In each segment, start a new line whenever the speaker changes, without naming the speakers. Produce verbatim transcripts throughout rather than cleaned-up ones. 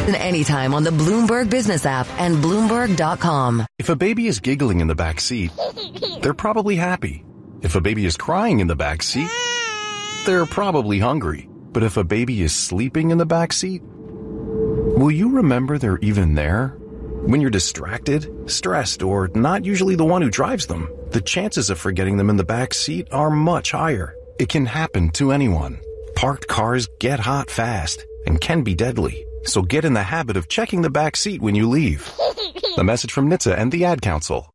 Listen anytime on the Bloomberg Business app and Bloomberg dot com.
If a baby is giggling in the back seat, they're probably happy. If a baby is crying in the back seat, they're probably hungry. But if a baby is sleeping in the back seat, will you remember they're even there? When you're distracted, stressed, or not usually the one who drives them, the chances of forgetting them in the back seat are much higher. It can happen to anyone. Parked cars get hot fast and can be deadly. So get in the habit of checking the back seat when you leave. A message from N H T S A and the Ad Council.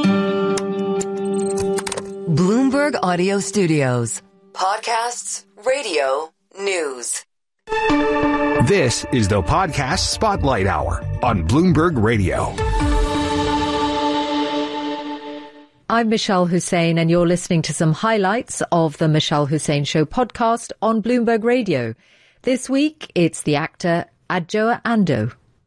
Bloomberg Audio Studios. Podcasts, radio, news.
This is the Podcast Spotlight Hour on Bloomberg Radio.
I'm Michelle Hussein, and you're listening to some highlights of the Michelle Hussein Show podcast on Bloomberg Radio. This week, it's the actor Adjoa Andoh.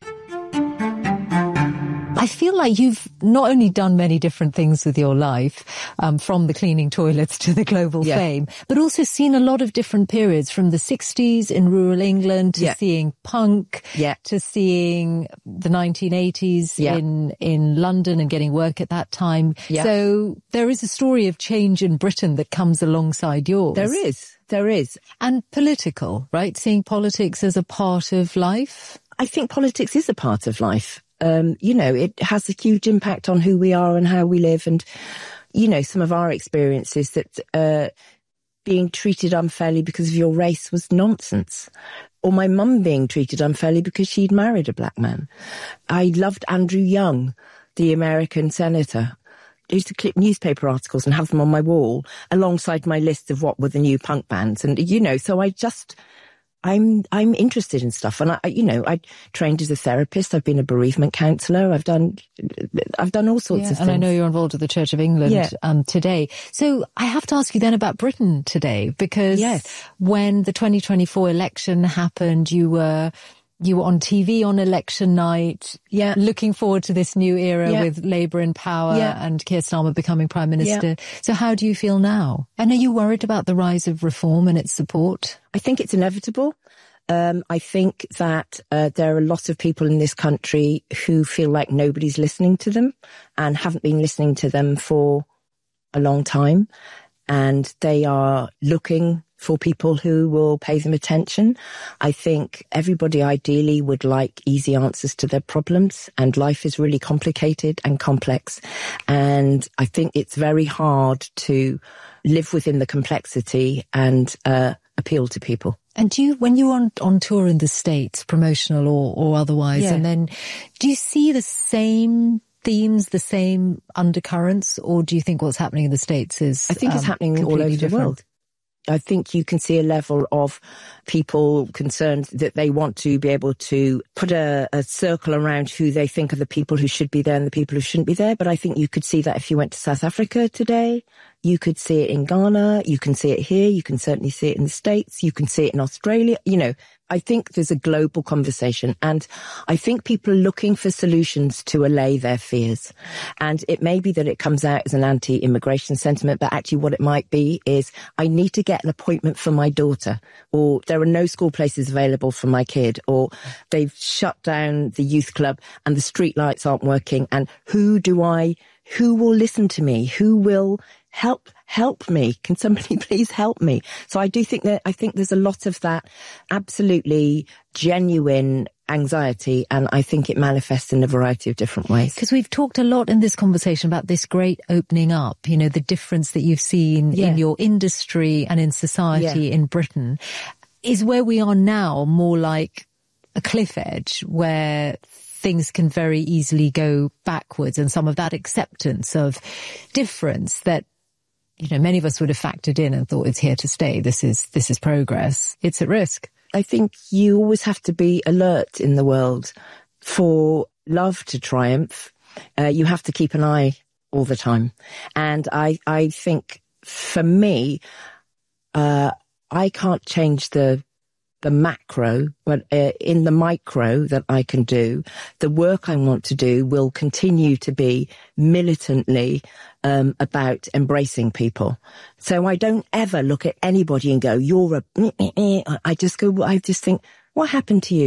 I feel like you've not only done many different things with your life, um, from the cleaning toilets to the global yeah. fame, but also seen a lot of different periods, from the sixties in rural England to yeah. seeing punk, yeah. to seeing the nineteen eighties yeah. in, in London and getting work at that time. Yeah. So there is a story of change in Britain that comes alongside yours.
There is. There is.
And political, right? Seeing politics as a part of life.
I think politics is a part of life. Um, you know, it has a huge impact on who we are and how we live. And, you know, some of our experiences that uh, being treated unfairly because of your race was nonsense. Or my mum being treated unfairly because she'd married a black man. I loved Andrew Young, the American senator. I used to clip newspaper articles and have them on my wall alongside my list of what were the new punk bands. And, you know, so I just... I'm, I'm interested in stuff. And I, you know, I trained as a therapist. I've been a bereavement counsellor. I've done, I've done all sorts
yeah,
of things.
And I know you're involved with the Church of England, yeah. um, today. So I have to ask you then about Britain today, because
yes.
when the twenty twenty-four election happened, you were, you were on T V on election night,
yeah.
looking forward to this new era yeah. with Labour in power
yeah.
and Keir Starmer becoming Prime Minister.
Yeah.
So how do you feel now? And are you worried about the rise of reform and its support?
I think it's inevitable. Um, I think that uh, there are a lot of people in this country who feel like nobody's listening to them and haven't been listening to them for a long time. And they are looking for people who will pay them attention. I think everybody ideally would like easy answers to their problems, and life is really complicated and complex. And I think it's very hard to live within the complexity and uh, appeal to people.
And do you, when you're on, on tour in the States, promotional or, or otherwise,
yeah.
and then do you see the same themes, the same undercurrents, or do you think what's happening in the States is
I think
um,
it's happening all over
different?
the world. I think you can see a level of people concerned that they want to be able to put a, a circle around who they think are the people who should be there and the people who shouldn't be there. But I think you could see that if you went to South Africa today. You could see it in Ghana. You can see it here. You can certainly see it in the States. You can see it in Australia. You know, I think there's a global conversation, and I think people are looking for solutions to allay their fears. And it may be that it comes out as an anti-immigration sentiment, but actually what it might be is I need to get an appointment for my daughter, or there are no school places available for my kid, or they've shut down the youth club and the street lights aren't working. And who do I, who will listen to me? Who will help, help me? Can somebody please help me? So I do think that, I think there's a lot of that absolutely genuine anxiety, and I think it manifests in a variety of different ways.
Because we've talked a lot in this conversation about this great opening up, you know, the difference that you've seen yeah. in your industry and in society yeah. in Britain. Is where we are now more like a cliff edge where things can very easily go backwards, and some of that acceptance of difference that, you know, many of us would have factored in and thought it's here to stay. This is, this is progress. It's at risk.
I think you always have to be alert in the world for love to triumph. Uh, you have to keep an eye all the time. And I, I think for me, uh, I can't change the the macro, but uh, in the micro that I can do, the work I want to do will continue to be militantly um, about embracing people. So I don't ever look at anybody and go, you're a, I just go, I just think, what happened to you?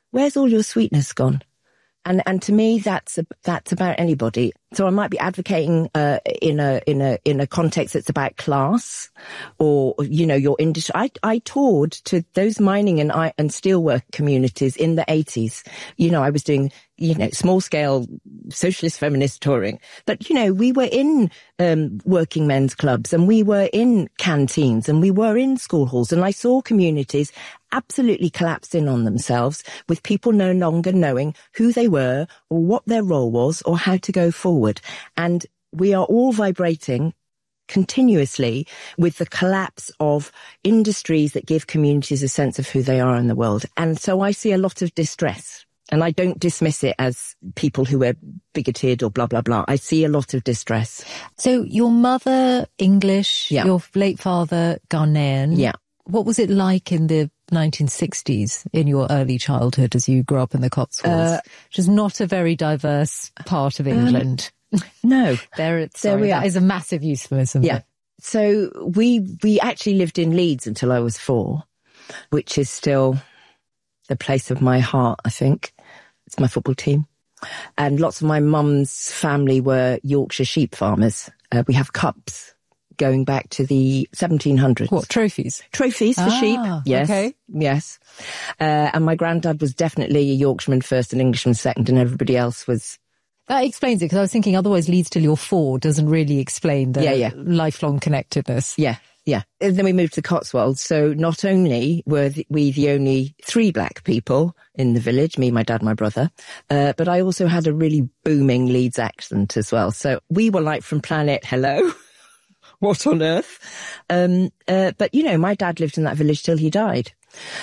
where's all your sweetness gone? And and to me, that's a, that's about anybody. So I might be advocating uh, in a in a in a context that's about class, or you know, your industry. I I toured to those mining and I, and steelwork communities in the eighties. You know, I was doing you know small scale socialist feminist touring, but you know, we were in um, working men's clubs, and we were in canteens, and we were in school halls, and I saw communities absolutely collapsed in on themselves, with people no longer knowing who they were or what their role was or how to go forward. And we are all vibrating continuously with the collapse of industries that give communities a sense of who they are in the world. And so I see a lot of distress. And I don't dismiss it as people who are bigoted or blah, blah, blah. I see a lot of distress.
So your mother, English, yeah. Your late father, Ghanaian.
Yeah.
What was it like in the nineteen sixties in your early childhood as you grew up in the Cotswolds, uh, which is not a very diverse part of England?
Um, no.
there, it's, there sorry, we are. That is a massive euphemism.
Yeah. So we, we actually lived in Leeds until I was four, which is still the place of my heart, I think. It's my football team. And lots of my mum's family were Yorkshire sheep farmers. Uh, we have cups going back to the seventeen hundreds.
What, trophies?
Trophies for
ah,
sheep, yes.
Okay.
Yes. Uh, and my granddad was definitely a Yorkshireman first and Englishman second, and everybody else was...
That explains it, because I was thinking otherwise Leeds till you're four doesn't really explain the
yeah, yeah.
lifelong connectedness.
Yeah, yeah. And then we moved to Cotswolds, so not only were the, we the only three black people in the village, me, my dad, my brother, uh, but I also had a really booming Leeds accent as well. So we were like from planet hello. What on earth? Um, uh, but, you know, my dad lived in that village till he died.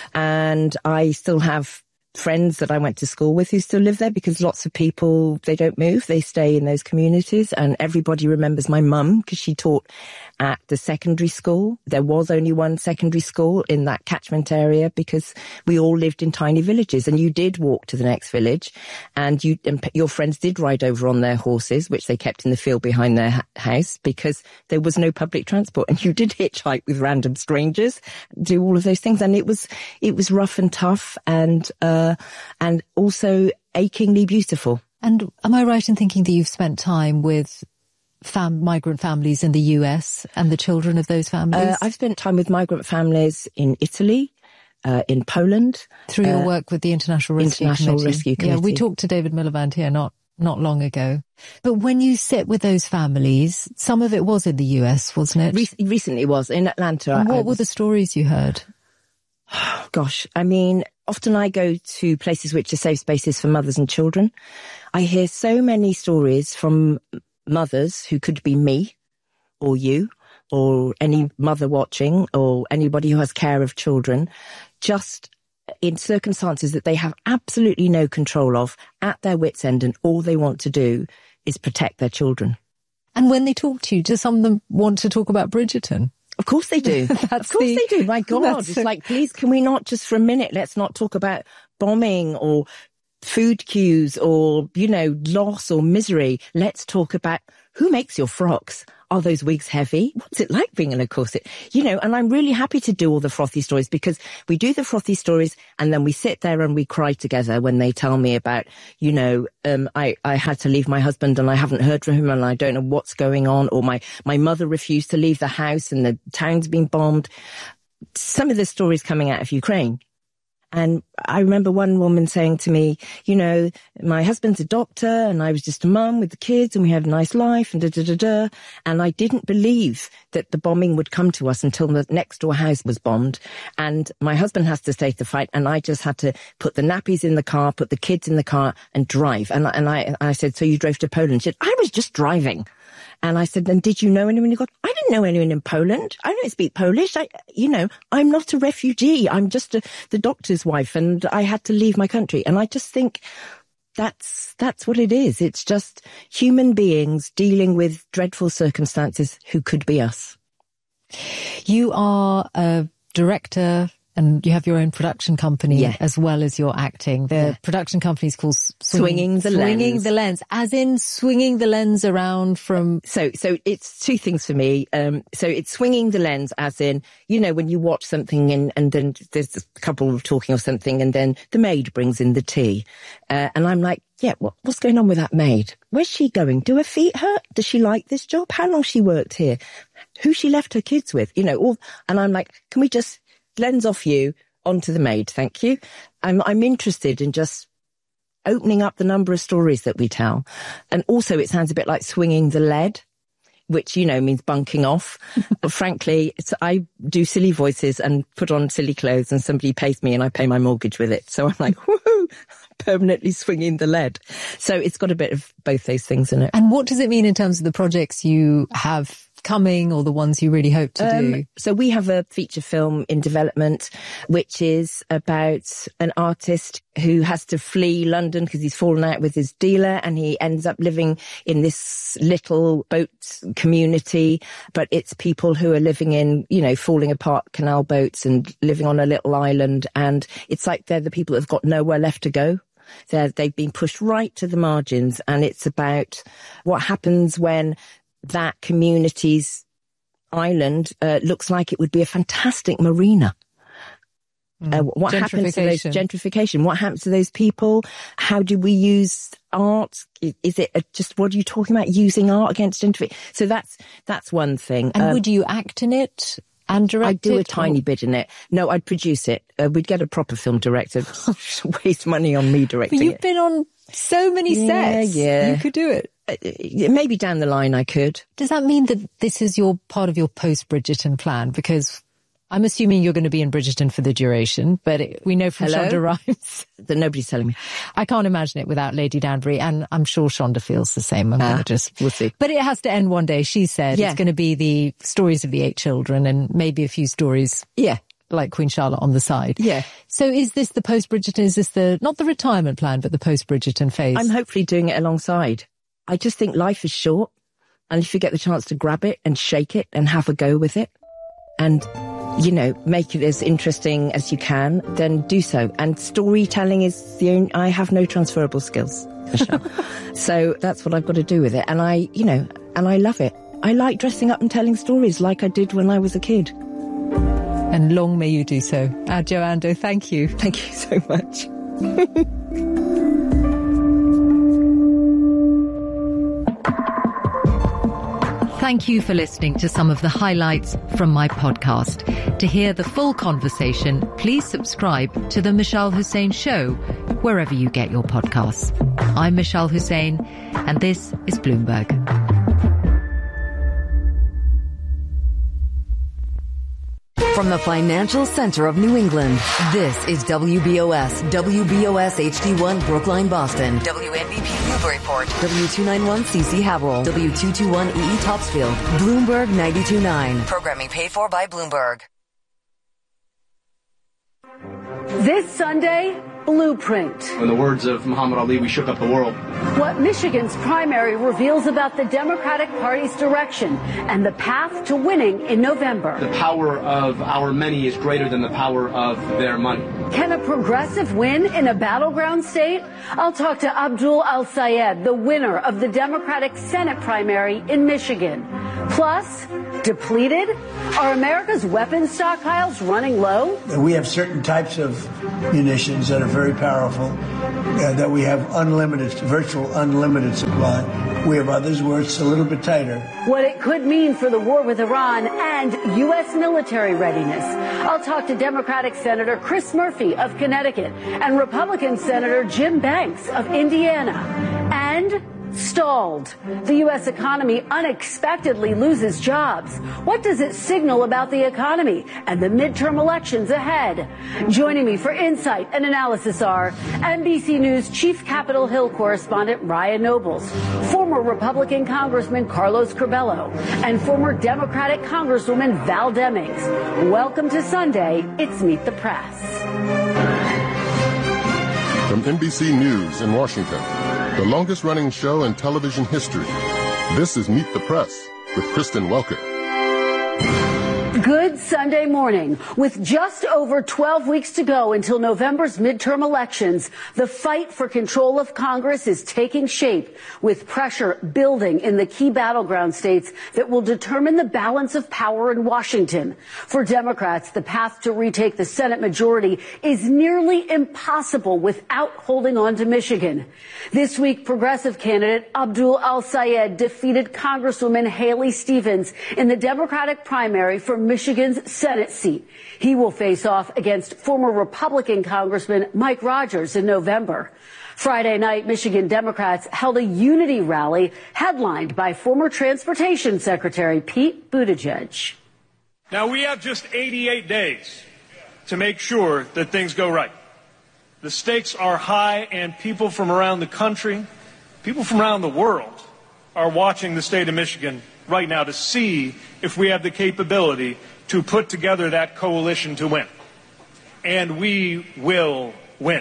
And I still have friends that I went to school with who still live there, because lots of people, they don't move. They stay in those communities. And everybody remembers my mum, because she taught at the secondary school. There was only one secondary school in that catchment area, because we all lived in tiny villages, and you did walk to the next village, and you and your friends did ride over on their horses, which they kept in the field behind their ha- house, because there was no public transport, and you did hitchhike with random strangers, do all of those things. And it was it was rough and tough, and uh and also achingly beautiful.
And am I right in thinking that you've spent time with Fam- migrant families in the U S and the children of those families?
Uh, I've spent time with migrant families in Italy, uh, in Poland.
Through your
uh,
work with the International Rescue
International
Committee.
Rescue Committee.
Yeah, we talked to David Miliband here not, not long ago. But when you sit with those families, some of it was in the U S, wasn't it?
Re- recently was, in Atlanta.
And what
I
were
was...
the stories you heard?
Gosh, I mean, often I go to places which are safe spaces for mothers and children. I hear so many stories from mothers who could be me or you or any mother watching or anybody who has care of children, just in circumstances that they have absolutely no control of, at their wits' end, and all they want to do is protect their children.
And when they talk to you, do some of them want to talk about Bridgerton?
Of course they do.
That's
of course
the,
they do. My God, it's
the...
like, please, can we not just for a minute, let's not talk about bombing or food queues or, you know, loss or misery. Let's talk about who makes your frocks. Are those wigs heavy? What's it like being in a corset? You know, and I'm really happy to do all the frothy stories, because we do the frothy stories and then we sit there and we cry together when they tell me about, you know, um, I, I had to leave my husband and I haven't heard from him and I don't know what's going on, or my, my mother refused to leave the house and the town's been bombed. Some of the stories coming out of Ukraine. And I remember one woman saying to me, you know, my husband's a doctor and I was just a mum with the kids and we had a nice life and da da da da. And I didn't believe that the bombing would come to us until the next door house was bombed. And my husband has to stay to fight. And I just had to put the nappies in the car, put the kids in the car and drive. And, and I, I said, so you drove to Poland? She said, I was just driving. And I said, then did you know anyone? He got, I didn't know anyone in Poland. I don't speak Polish. I, you know, I'm not a refugee. I'm just a, the doctor's wife and I had to leave my country. And I just think that's, that's what it is. It's just human beings dealing with dreadful circumstances who could be us.
You are a director, and you have your own production company
yeah.
as well as your acting. The yeah. production company is called
Swinging, swinging the
Swinging
Lens.
the Lens, as in swinging the lens around from...
So, so it's two things for me. Um, so it's swinging the lens as in, you know, when you watch something and, and then there's a couple talking or something and then the maid brings in the tea. Uh, and I'm like, yeah, what, what's going on with that maid? Where's she going? Do her feet hurt? Does she like this job? How long she worked here? Who she left her kids with? You know, all, and I'm like, can we just lens off you onto the maid? Thank you. I'm, I'm interested in just opening up the number of stories that we tell. And also it sounds a bit like swinging the lead, which, you know, means bunking off. But frankly, it's, I do silly voices and put on silly clothes and somebody pays me and I pay my mortgage with it. So I'm like, woohoo, permanently swinging the lead. So it's got a bit of both those things in it.
And what does it mean in terms of the projects you have coming or the ones you really hope to
um,
do?
So we have a feature film in development, which is about an artist who has to flee London because he's fallen out with his dealer and he ends up living in this little boat community, but it's people who are living in, you know, falling apart canal boats and living on a little island. And it's like they're the people that have got nowhere left to go. They're, they've been pushed right to the margins, and it's about what happens when that community's island uh, looks like it would be a fantastic marina.
Mm.
Uh, what happens to those gentrification? What happens to those people? How do we use art? Is it a, just, what are you talking about? Using art against gentrification? So that's, that's one thing.
And
um,
would you act in it and direct it?
I'd do
it,
a tiny
or?
bit in it. No, I'd produce it. Uh, we'd get a proper film director. Waste money on me directing
but you've
it.
been on so many
yeah,
sets.
Yeah.
You could do it.
Uh, maybe down the line I could.
Does that mean that this is your part of your post-Bridgerton plan? Because I'm assuming you're going to be in Bridgerton for the duration, but it, we know from
Hello?
Shonda Rhimes
that nobody's telling me.
I can't imagine it without Lady Danbury, and I'm sure Shonda feels the same. I'm
uh,
going to just...
We'll see.
But it has to end one day. She said
yeah.
it's going to be the stories of the eight children and maybe a few stories...
Yeah.
like Queen Charlotte on the side.
Yeah.
So is this the post-Bridgerton, is this the, not the retirement plan, but the post-Bridgerton phase?
I'm hopefully doing it alongside. I just think life is short, and if you get the chance to grab it and shake it and have a go with it and, you know, make it as interesting as you can, then do so. And storytelling is the only, I have no transferable skills, Michelle. So that's what I've got to do with it. And I, you know, and I love it. I like dressing up and telling stories like I did when I was a kid.
And long may you do so. Adjo Andoh, thank you.
Thank you so much.
Thank you for listening to some of the highlights from my podcast. To hear the full conversation, please subscribe to The Michelle Hussein Show, wherever you get your podcasts. I'm Michelle Hussein, and this is Bloomberg. From the financial center of New England, this is W B O S, W B O S H D one Brookline, Boston, W N B P Newburyport, W two ninety-one C C Haverhill, W two twenty-one E E Topsfield, Bloomberg ninety-two point nine. Programming paid for by Bloomberg.
This Sunday, Blueprint.
In the words of Muhammad Ali, we shook up the world.
What Michigan's primary reveals about the Democratic Party's direction and the path to winning in November.
The power of our many is greater than the power of their money.
Can a progressive win in a battleground state? I'll talk to Abdul Al-Sayed, the winner of the Democratic Senate primary in Michigan. Plus, depleted? Are America's weapons stockpiles running low?
We have certain types of munitions that are very powerful, uh, that we have unlimited, virtual unlimited supply. We have others where it's a little bit tighter.
What it could mean for the war with Iran and U S military readiness. I'll talk to Democratic Senator Chris Murphy of Connecticut and Republican Senator Jim Banks of Indiana. And stalled. The U S economy unexpectedly loses jobs. What does it signal about the economy and the midterm elections ahead? Joining me for insight and analysis are N B C News Chief Capitol Hill correspondent Ryan Nobles, former Republican Congressman Carlos Curbelo, and former Democratic Congresswoman Val Demings. Welcome to Sunday. It's Meet the Press.
From N B C News in Washington, the longest-running show in television history, this is Meet the Press with Kristen Welker.
Good Good Sunday morning. With just over twelve weeks to go until November's midterm elections, the fight for control of Congress is taking shape, with pressure building in the key battleground states that will determine the balance of power in Washington. For Democrats, the path to retake the Senate majority is nearly impossible without holding on to Michigan. This week, progressive candidate Abdul Al-Sayed defeated Congresswoman Haley Stevens in the Democratic primary for Michigan's Senate seat. He will face off against former Republican Congressman Mike Rogers in November. Friday night, Michigan Democrats held a unity rally headlined by former Transportation Secretary Pete Buttigieg.
Now, we have just eighty-eight days to make sure that things go right. The stakes are high, and people from around the country, people from around the world, are watching the state of Michigan right now to see if we have the capability to put together that coalition to win. And we will win.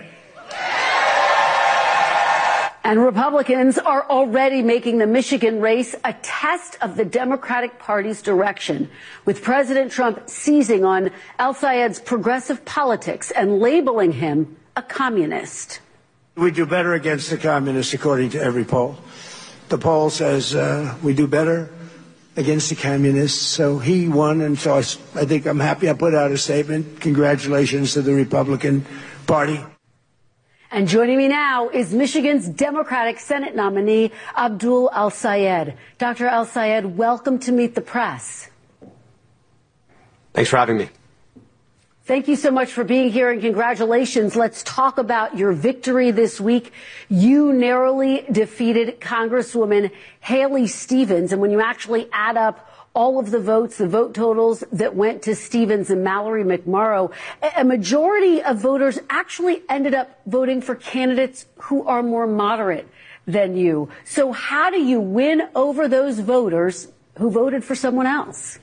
And Republicans are already making the Michigan race a test of the Democratic Party's direction, with President Trump seizing on Al-Sayed's progressive politics and labeling him a communist.
We do better against the communists, according to every poll. The poll says uh, we do better against the communists. So he won, and so I, I think I'm happy I put out a statement. Congratulations to the Republican Party.
And joining me now is Michigan's Democratic Senate nominee, Abdul Al-Sayed. Doctor Al-Sayed, welcome to Meet the Press.
Thanks for having me.
Thank you so much for being here, and congratulations. Let's talk about your victory this week. You narrowly defeated Congresswoman Haley Stevens, and when you actually add up all of the votes, the vote totals that went to Stevens and Mallory McMorrow, a majority of voters actually ended up voting for candidates who are more moderate than you. So how do you win over those voters who voted for someone else?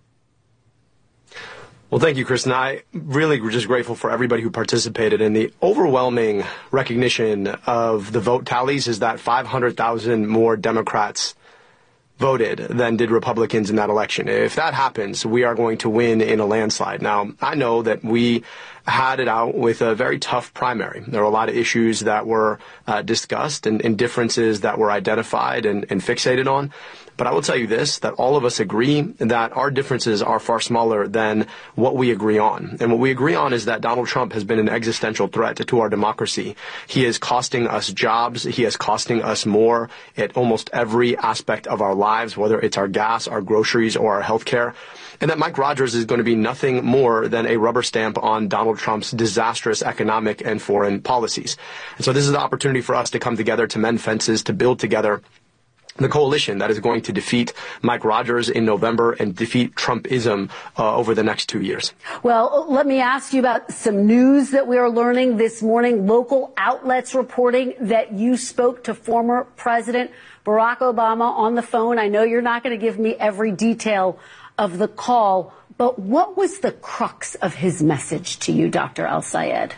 Well, thank you, Kristen. I really were just grateful for everybody who participated. And the overwhelming recognition of the vote tallies is that five hundred thousand more Democrats voted than did Republicans in that election. If that happens, we are going to win in a landslide. Now, I know that we had it out with a very tough primary. There were a lot of issues that were uh, discussed and, and differences that were identified and, and fixated on. But I will tell you this, that all of us agree that our differences are far smaller than what we agree on. And what we agree on is that Donald Trump has been an existential threat to our democracy. He is costing us jobs. He is costing us more at almost every aspect of our lives, whether it's our gas, our groceries, or our health care. And that Mike Rogers is going to be nothing more than a rubber stamp on Donald Trump's disastrous economic and foreign policies. And so this is the opportunity for us to come together, to mend fences, to build together the coalition that is going to defeat Mike Rogers in November and defeat Trumpism uh, over the next two years.
Well, let me ask you about some news that we are learning this morning. Local outlets reporting that you spoke to former President Barack Obama on the phone. I know you're not going to give me every detail of the call, but what was the crux of his message to you, Doctor Al-Sayed?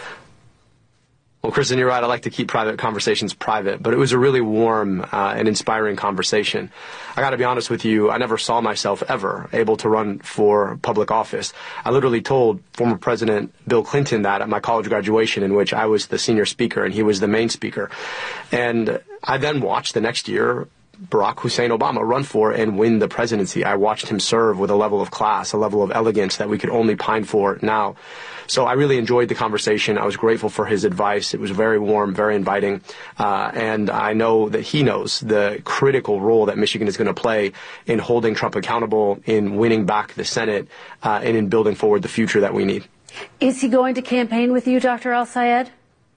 Well, Kristen, you're right. I like to keep private conversations private, but it was a really warm uh, and inspiring conversation. I got to be honest with you, I never saw myself ever able to run for public office. I literally told former President Bill Clinton that at my college graduation, in which I was the senior speaker and he was the main speaker. And I then watched the next year Barack Hussein Obama run for and win the presidency. I watched him serve with a level of class, a level of elegance that we could only pine for now. So I really enjoyed the conversation. I was grateful for his advice. It was very warm, very inviting. Uh, and I know that he knows the critical role that Michigan is going to play in holding Trump accountable, in winning back the Senate, uh, and in building forward the future that we need.
Is he going to campaign with you, Doctor Al-Sayed?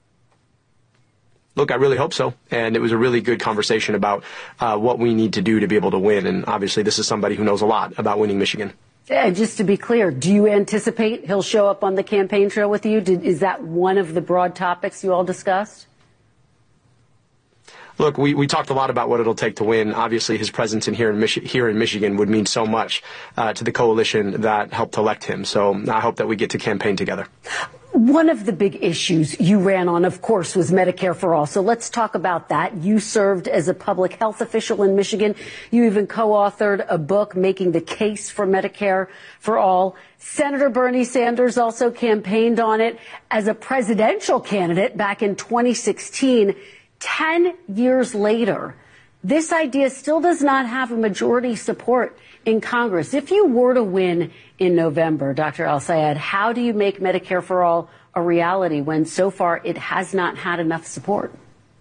Look, I really hope so. And it was a really good conversation about uh, what we need to do to be able to win. And obviously, this is somebody who knows a lot about winning Michigan.
And just to be clear, do you anticipate he'll show up on the campaign trail with you? Did, is that one of the broad topics you all discussed?
Look, we, we talked a lot about what it'll take to win. Obviously, his presence in here in, Michi- here in Michigan would mean so much uh, to the coalition that helped elect him. So I hope that we get to campaign together.
One of the big issues you ran on, of course, was Medicare for All. So let's talk about that. You served as a public health official in Michigan. You even co-authored a book making the case for Medicare for All. Senator Bernie Sanders also campaigned on it as a presidential candidate back in twenty sixteen. Ten years later, this idea still does not have a majority support in Congress. If you were to win in November, Doctor El-Sayed, how do you make Medicare for All a reality when so far it has not had enough support?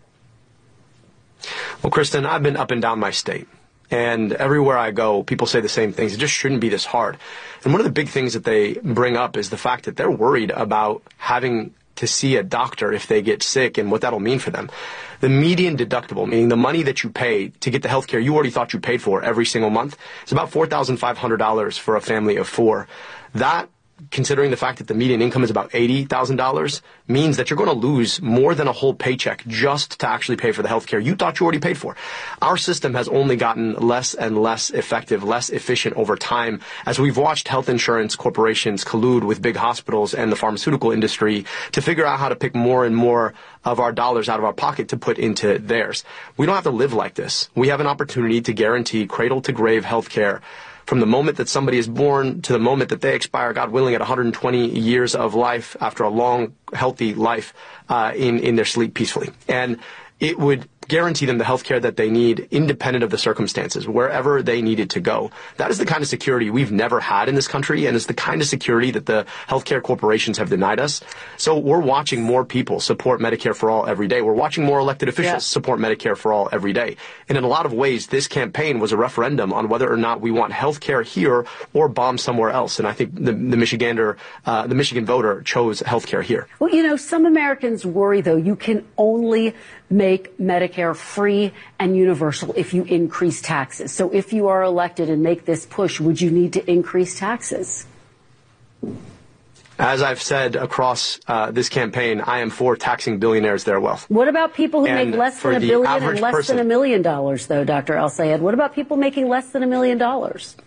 Well, Kristen, I've been up and down my state. And everywhere I go, people say the same things. It just shouldn't be this hard. And one of the big things that they bring up is the fact that they're worried about having to see a doctor if they get sick and what that'll mean for them. The median deductible, meaning the money that you pay to get the health care you already thought you paid for every single month, is about four thousand five hundred dollars for a family of four. That, considering the fact that the median income is about eighty thousand dollars, means that you're going to lose more than a whole paycheck just to actually pay for the health care you thought you already paid for. Our system has only gotten less and less effective, less efficient over time as we've watched health insurance corporations collude with big hospitals and the pharmaceutical industry to figure out how to pick more and more of our dollars out of our pocket to put into theirs. We don't have to live like this. We have an opportunity to guarantee cradle-to-grave health care from the moment that somebody is born to the moment that they expire, God willing, at one hundred twenty years of life after a long, healthy life uh, in, in their sleep peacefully. And it would guarantee them the health care that they need independent of the circumstances, wherever they needed to go. That is the kind of security we've never had in this country, and it's the kind of security that the healthcare corporations have denied us. So we're watching more people support Medicare for All every day. We're watching more elected officials yeah. support Medicare for All every day. And in a lot of ways, this campaign was a referendum on whether or not we want health care here or bomb somewhere else. And I think the, the Michigander, uh, the Michigan voter chose health care here.
Well, you know, some Americans worry, though, you can only make Medicare free and universal if you increase taxes. So if you are elected and make this push, would you need to increase taxes?
As I've said across uh, this campaign, I am for taxing billionaires their wealth.
What about people who
and
make less than a billion and less
person,
than a million dollars, though, Doctor El-Sayed? What about people making less than a million dollars?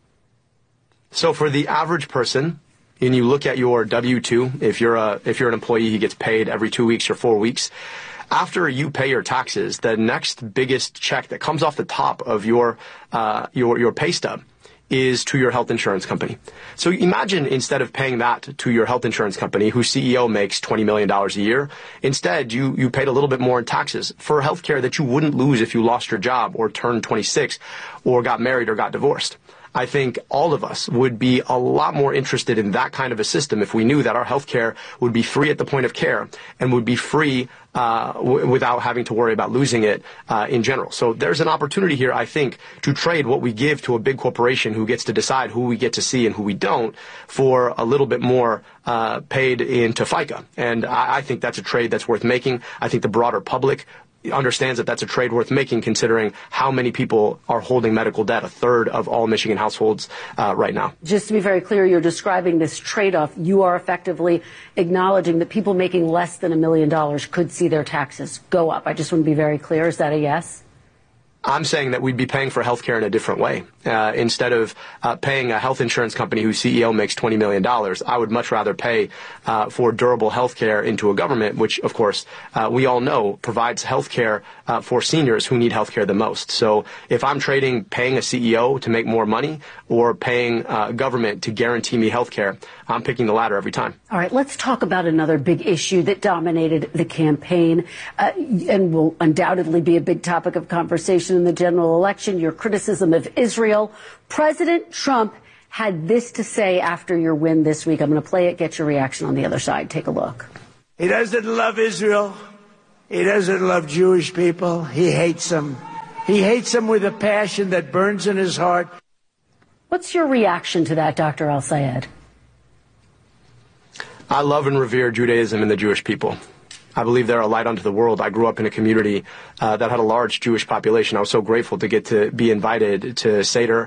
So for the average person, and you look at your W two, if you're a if you're an employee who gets paid every two weeks or four weeks, after you pay your taxes, the next biggest check that comes off the top of your uh, your your pay stub is to your health insurance company. So imagine instead of paying that to your health insurance company, whose C E O makes twenty million dollars a year, instead you, you paid a little bit more in taxes for health care that you wouldn't lose if you lost your job or turned twenty-six or got married or got divorced. I think all of us would be a lot more interested in that kind of a system if we knew that our health care would be free at the point of care and would be free uh, w- without having to worry about losing it uh, in general. So there's an opportunity here, I think, to trade what we give to a big corporation who gets to decide who we get to see and who we don't for a little bit more uh, paid into FICA. And I, I think that's a trade that's worth making. I think the broader public understands that that's a trade worth making, considering how many people are holding medical debt, a third of all Michigan households uh, right now.
Just to be very clear, you're describing this trade-off. You are effectively acknowledging that people making less than a million dollars could see their taxes go up. I just want to be very clear. Is that a yes?
I'm saying that we'd be paying for health care in a different way. Uh, instead of uh, paying a health insurance company whose C E O makes twenty million dollars, I would much rather pay uh, for durable health care into a government, which, of course, uh, we all know provides health care uh, for seniors who need health care the most. So if I'm trading paying a C E O to make more money or paying uh, government to guarantee me health care, I'm picking the latter every time.
All right, let's talk about another big issue that dominated the campaign uh, and will undoubtedly be a big topic of conversation in the general election, your criticism of Israel. President Trump had this to say after your win this week. I'm going to play it, get your reaction on the other side. Take a look.
He doesn't love Israel. He doesn't love Jewish people. He hates them. He hates them with a passion that burns in his heart.
What's your reaction to that, Doctor El-Sayed?
I love and revere Judaism and the Jewish people. I believe they're a light unto the world. I grew up in a community uh, that had a large Jewish population. I was so grateful to get to be invited to Seder